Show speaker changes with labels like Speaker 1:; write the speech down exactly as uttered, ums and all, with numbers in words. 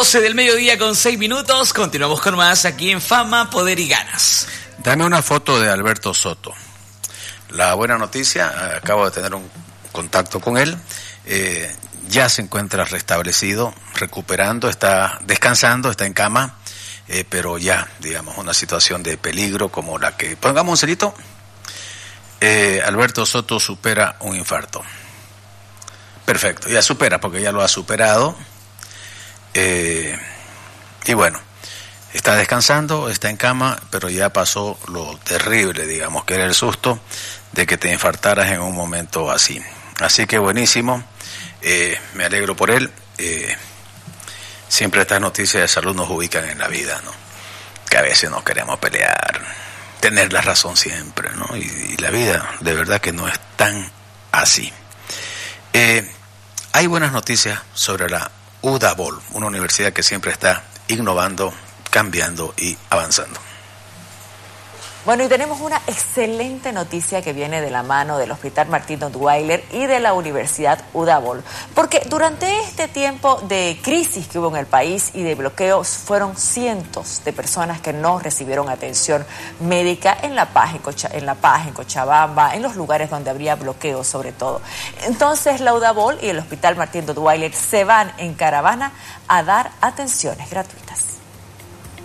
Speaker 1: doce del mediodía con seis minutos. Continuamos con más aquí en Fama, Poder y Ganas.
Speaker 2: Dame una foto de Alberto Soto. La buena noticia, acabo de tener un contacto con él, eh, ya se encuentra restablecido, recuperando, está descansando, está en cama, eh, pero ya, digamos, una situación de peligro como la que... Pongamos un celito, eh, Alberto Soto supera un infarto. Perfecto, ya supera, porque ya lo ha superado, eh, y bueno, está descansando, está en cama, pero ya pasó lo terrible, digamos, que era el susto de que te infartaras en un momento así. Así que buenísimo, eh, me alegro por él. Eh, siempre estas noticias de salud nos ubican en la vida, ¿no? Que a veces no queremos pelear, tener la razón siempre, ¿no? Y, y la vida, de verdad que no es tan así. Eh, hay buenas noticias sobre la UDABOL, una universidad que siempre está innovando, cambiando y avanzando.
Speaker 3: Bueno, y tenemos una excelente noticia que viene de la mano del Hospital Martín Duhalde y de la Universidad UDABOL, porque durante este tiempo de crisis que hubo en el país y de bloqueos, fueron cientos de personas que no recibieron atención médica en La Paz, en, Cocha, en La Paz, en Cochabamba, en los lugares donde habría bloqueos sobre todo. Entonces la UDABOL y el Hospital Martín Duhalde se van en caravana a dar atenciones gratuitas.